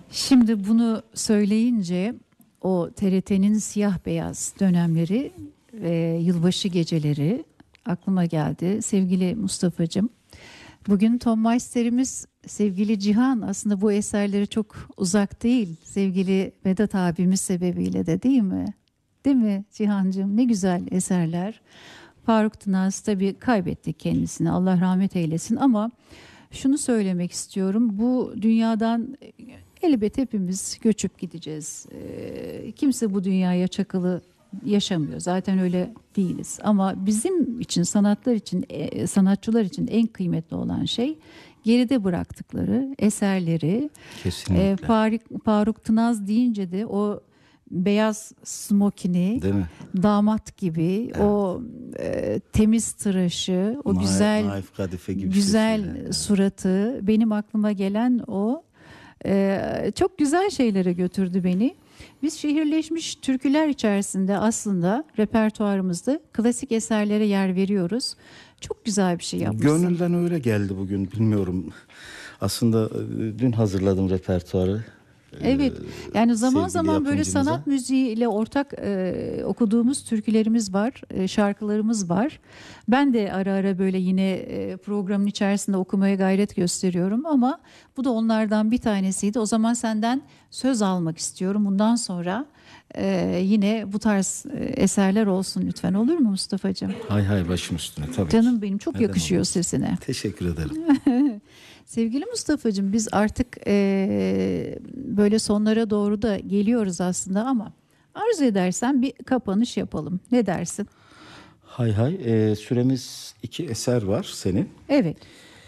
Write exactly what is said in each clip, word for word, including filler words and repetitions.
Şimdi bunu söyleyince o T R T'nin siyah beyaz dönemleri ve yılbaşı geceleri aklıma geldi. Sevgili Mustafa'cığım, bugün Ton Meister'imiz sevgili Cihan aslında bu eserleri çok uzak değil. Sevgili Vedat abimiz sebebiyle de, değil mi? Değil mi Cihancığım? Ne güzel eserler. Faruk Tınaz tabii kaybettik kendisini, Allah rahmet eylesin, ama şunu söylemek istiyorum. Bu dünyadan elbet hepimiz göçüp gideceğiz. Ee, kimse bu dünyaya çakılı yaşamıyor. Zaten öyle değiliz. Ama bizim için, sanatlar için, e, sanatçılar için en kıymetli olan şey geride bıraktıkları eserleri. Kesinlikle. E, Faruk, Faruk Tınaz deyince de o beyaz smokini, damat gibi, evet. o e, temiz tıraşı, o Naif, güzel naif kadife gibi güzel sesiyle. suratı, benim aklıma gelen o. E, çok güzel şeylere götürdü beni. Biz şehirleşmiş türküler içerisinde aslında repertuarımızda klasik eserlere yer veriyoruz. Çok güzel bir şey yapmışsın. Gönülden öyle geldi bugün, bilmiyorum. Aslında dün hazırladım repertuarı. Evet, yani zaman Sevgili zaman böyle yapımcımıza. sanat müziği ile ortak e, okuduğumuz türkülerimiz var, e, şarkılarımız var. Ben de ara ara böyle yine e, programın içerisinde okumaya gayret gösteriyorum, ama bu da onlardan bir tanesiydi. O zaman senden söz almak istiyorum. Bundan sonra e, yine bu tarz e, eserler olsun lütfen, olur mu Mustafa'cığım? Hay hay, başım üstüne tabii. Canım benim, çok Neden yakışıyor olmasın? sesine. Teşekkür ederim. Sevgili Mustafa'cığım, biz artık e, böyle sonlara doğru da geliyoruz aslında, ama arzu edersen bir kapanış yapalım. Ne dersin? Hay hay, e, süremiz iki eser var senin. Evet.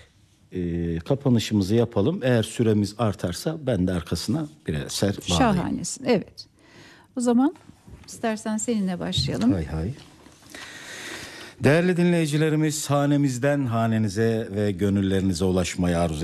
E, kapanışımızı yapalım. Eğer süremiz artarsa ben de arkasına bir eser bağlayayım. Şahanesin. Evet. O zaman istersen seninle başlayalım. Hay hay. Değerli dinleyicilerimiz, hanemizden hanenize ve gönüllerinize ulaşmayı arzu